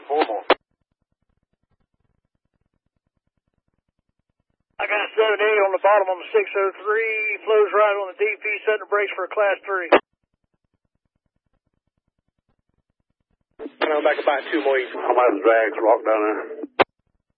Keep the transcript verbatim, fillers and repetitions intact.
four more. I got a seven eight on the bottom on the six oh three, flows right on the D P, setting the brakes for a class three. I'm back about two more east. How about the drags rock down there?